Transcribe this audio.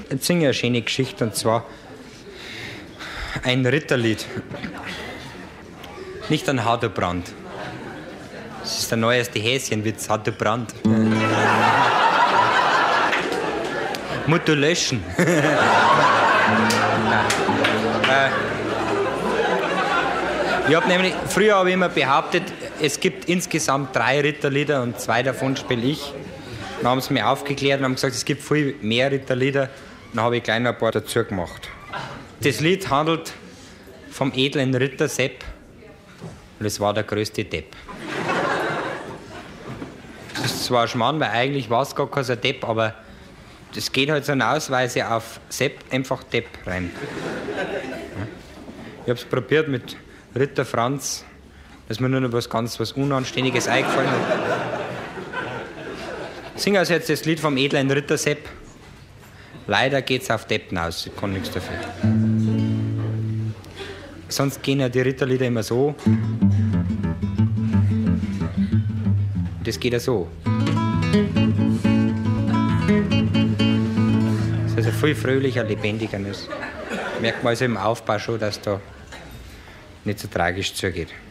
Jetzt singe ich eine schöne Geschichte, und zwar ein Ritterlied. Nicht ein Hardebrand. Das ist der neueste Häschenwitz, Hardebrand. Musst du löschen. Früher habe ich immer behauptet, es gibt insgesamt 3 Ritterlieder und 2 davon spiele ich. Dann haben sie mir aufgeklärt und haben gesagt, es gibt viel mehr Ritterlieder. Dann habe ich gleich noch ein paar dazu gemacht. Das Lied handelt vom edlen Ritter Sepp und es war der größte Depp. Das ist zwar ein Schmarrn, weil eigentlich war es gar kein so Depp, aber das geht halt so aus, weil sie auf Sepp einfach Depp reimt. Ich habe es probiert mit Ritter Franz, dass mir nur noch was Unanständiges eingefallen hat. Ich singe also jetzt das Lied vom edlen Ritter Sepp. Leider geht's auf Deppen aus, ich kann nichts dafür. Sonst gehen ja die Ritterlieder immer so. Das geht ja so. Das ist also viel fröhlicher, lebendiger. Das merkt man also im Aufbau schon, dass da nicht so tragisch zugeht.